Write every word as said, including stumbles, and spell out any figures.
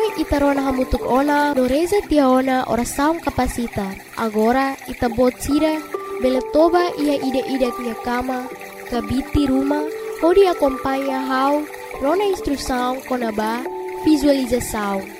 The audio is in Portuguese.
itarona hamutuk ona no reza tia ona ora saung kapasita. Agora itabot sira beletoba ia ide-ide tia kama kabiti rumah hodi acompanha hau rona instrução konaba visualização.